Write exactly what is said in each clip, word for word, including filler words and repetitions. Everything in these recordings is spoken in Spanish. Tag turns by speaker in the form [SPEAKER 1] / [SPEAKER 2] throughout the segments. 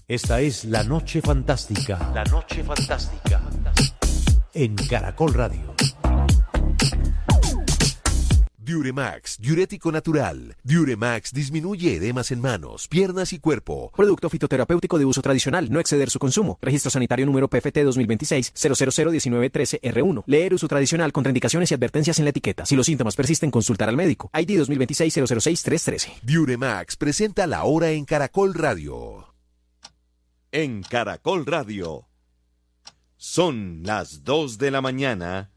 [SPEAKER 1] Esta es La Noche Fantástica. La Noche Fantástica. En Caracol Radio.
[SPEAKER 2] Diuremax, diurético natural. Diuremax disminuye edemas en manos, piernas y cuerpo.
[SPEAKER 3] Producto fitoterapéutico de uso tradicional, no exceder su consumo. Registro sanitario número P F T dos mil veintiséis cero cero cero diecinueve trece R uno. Leer uso tradicional, contraindicaciones y advertencias en la etiqueta. Si los síntomas persisten, consultar al médico. I D dos mil veintiséis cero cero seis tres trece.
[SPEAKER 2] Diuremax presenta La Hora en Caracol Radio.
[SPEAKER 4] En Caracol Radio. Son las dos de la mañana.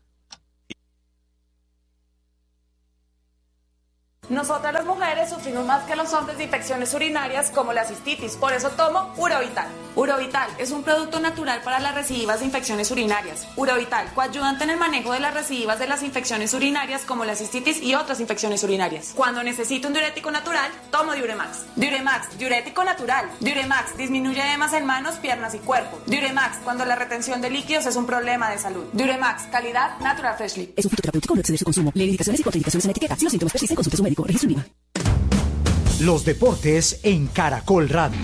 [SPEAKER 5] Nosotras las mujeres sufrimos más que los hombres de infecciones urinarias como la cistitis, por eso tomo Urovital. Urovital es un producto natural para las recidivas de infecciones urinarias. Urovital, coayudante en el manejo de las recidivas de las infecciones urinarias como la cistitis y otras infecciones urinarias. Cuando necesito un diurético natural, tomo Diuremax. Diuremax, diurético natural. Diuremax disminuye edemas en manos, piernas y cuerpo. Diuremax, cuando la retención de líquidos es un problema de salud. Diuremax, calidad Natural Freshly.
[SPEAKER 6] Es un fitoterapéutico, no exceder su consumo. Leer indicaciones y contraindicaciones en la etiqueta. Si los síntomas persisten, consulte a su médico. Registro IVA.
[SPEAKER 7] Los deportes en Caracol Radio.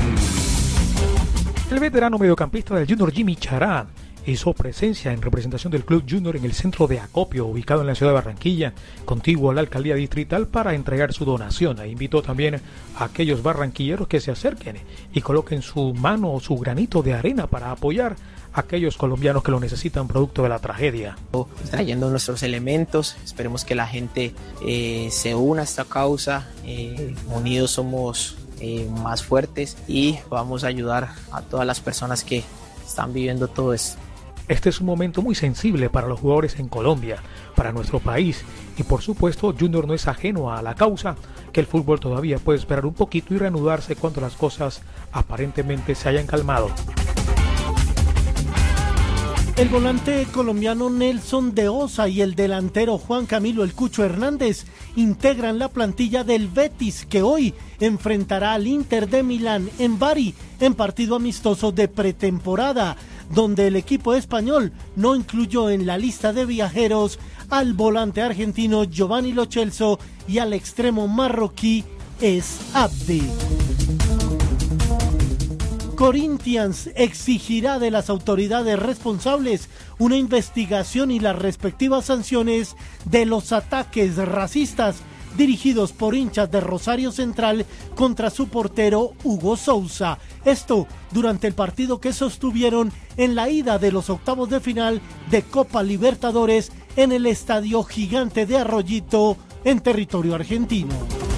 [SPEAKER 8] El veterano mediocampista del Junior Jimmy Chará hizo presencia en representación del Club Junior en el centro de acopio ubicado en la ciudad de Barranquilla, contiguo a la alcaldía distrital, para entregar su donación. E invitó también a aquellos barranquilleros que se acerquen y coloquen su mano o su granito de arena para apoyar a aquellos colombianos que lo necesitan producto de la tragedia.
[SPEAKER 9] Trayendo nuestros elementos, esperemos que la gente eh, se una a esta causa, eh, unidos somos eh, más fuertes y vamos a ayudar a todas las personas que están viviendo todo esto.
[SPEAKER 8] Este es un momento muy sensible para los jugadores en Colombia, para nuestro país, y por supuesto Junior no es ajeno a la causa, que el fútbol todavía puede esperar un poquito y reanudarse cuando las cosas aparentemente se hayan calmado.
[SPEAKER 10] El volante colombiano Nelson de Osa y el delantero Juan Camilo El Cucho Hernández integran la plantilla del Betis, que hoy enfrentará al Inter de Milán en Bari en partido amistoso de pretemporada, donde el equipo español no incluyó en la lista de viajeros al volante argentino Giovanni Lo Celso y al extremo marroquí Es Abdi. Corinthians exigirá de las autoridades responsables una investigación y las respectivas sanciones de los ataques racistas dirigidos por hinchas de Rosario Central contra su portero Hugo Sousa. Esto durante el partido que sostuvieron en la ida de los octavos de final de Copa Libertadores en el Estadio Gigante de Arroyito en territorio argentino.